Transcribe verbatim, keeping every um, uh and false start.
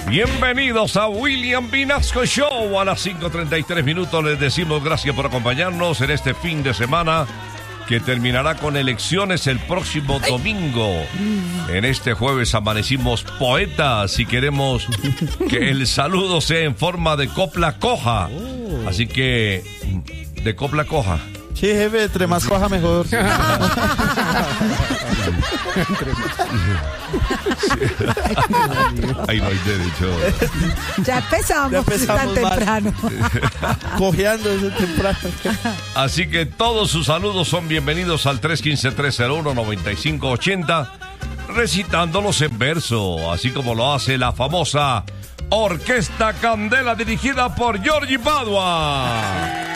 Bienvenidos a William Vinasco Show. A las cinco treinta y tres minutos les decimos gracias por acompañarnos en este fin de semana que terminará con elecciones el próximo domingo. En este jueves amanecimos poetas y queremos que el saludo sea en forma de copla coja. Así que, de copla coja. Sí, jefe, entre más coja mejor. Ahí no hay derecho. Ya empezamos, Ya empezamos tan mal. temprano. Cojeando desde temprano. Así que todos sus saludos son bienvenidos al tres uno cinco, tres cero uno, nueve cinco ocho cero, recitándolos en verso, así como lo hace la famosa Orquesta Candela dirigida por Giorgi Padua.